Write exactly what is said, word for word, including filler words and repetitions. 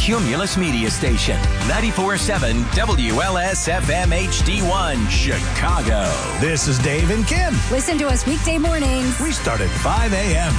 Cumulus Media Station. ninety-four point seven W L S F M H D one, Chicago. This is Dave and Kim. Listen to us weekday mornings. We start at five a.m.